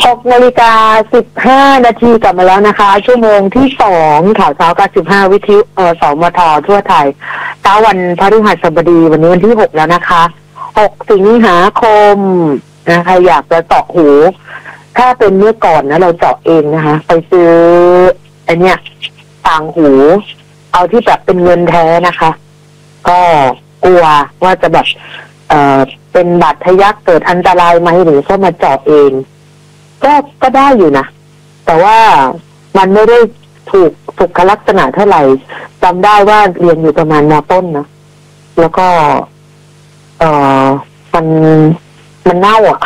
6:15 นาทีกลับมาแล้วนะคะชั่วโมงที่2ข่าวเช้า95วิทยุสมททั่วไทยเช้าวันพฤหัสบดีวันนี้วันที่6แล้วนะคะ6สิงหาคมนะคะอยากจะเจาะหูถ้าเป็นเมื่อก่อนนะเราเจาะเองนะคะไปซื้อไอเนี้ยต่างหูเอาที่แบบเป็นเงินแท้นะคะก็กลัวว่าจะแบบเป็นบาดทะยักเกิดอันตรายไหมหรือก็มาเจาะเองก็ได้อยู่นะแต่ว่ามันไม่ได้ถูกสุขลักษณะเท่าไหร่จำได้ว่าเรียนอยู่ประมาณม.ต้นนะแล้วก็มันเน่าอ่ะ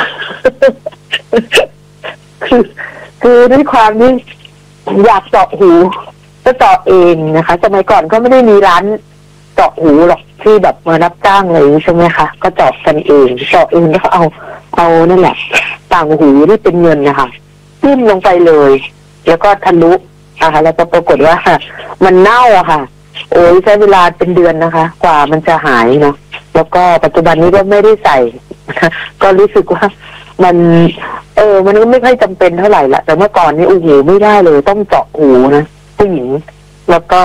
คือด้วยความที่อยากเจาะหูก็เจาะเองนะคะสมัยก่อนก็ไม่ได้มีร้านเจาะหูหรอกที่แบบมารับจ้างอะไรใช่ไหมคะก็เจาะกันเองเจาะเองแล้วเอานั่นแหละต่างหูที่เป็นเงินนะคะขึ้นลงไปเลยแล้วก็ทะลุนะคะแล้วก็ปรากฏว่ามันเน่าอะค่ะโอ้ยใช้เวลาเป็นเดือนนะคะกว่ามันจะหายเนาะแล้วก็ปัจจุบันนี้ก็ไม่ได้ใส่ก็รู้สึกว่ามันก็ไม่ค่อยจำเป็นเท่าไหร่ละแต่เมื่อก่อนนี้โอ้โหไม่ได้เลยต้องเจาะหูนะผู้หญิงแล้วก็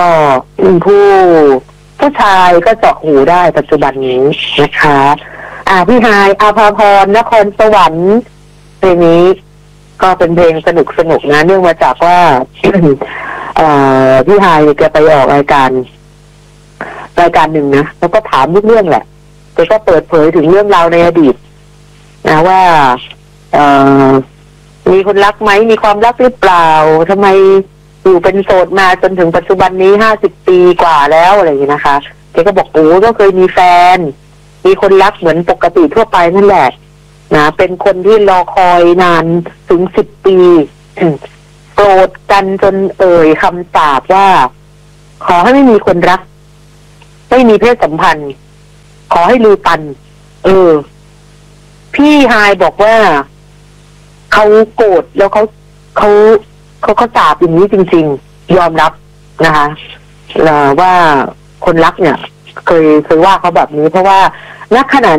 ผู้ชายก็เจาะหูได้ปัจจุบันนี้นะคะพี่ฮายอาภาพรนครสวรรค์เพลงนี้ก็เป็นเพลงสนุกนะเนื่องมาจากว่า พี่ฮายแกไปออกรายการหนึ่งนะแล้วก็ถามเรื่องแหละแกก็เปิดเผยถึงเรื่องราวในอดีตนะว่ามีคนรักไหมมีความรักหรือเปล่าทำไมอยู่เป็นโสดมาจนถึงปัจจุบันนี้50 ปีกว่าแล้วอะไรอย่างนี้นะคะแกก็บอกโอ้ก็เคยมีแฟนมีคนรักเหมือนปกติทั่วไปนั่นแหละนะเป็นคนที่รอคอยนานถึง10 ปีโกรธกันจนคำสาปว่าขอให้ไม่มีคนรักไม่มีเพศสัมพันธ์ขอให้ลือตันพี่ฮายบอกว่าเขาโกรธแล้วเขาสาบอย่างนี้จริงๆยอมรับนะคะว่าคนรักเนี่ยเคยว่าเขาแบบนี้เพราะว่าณขณะ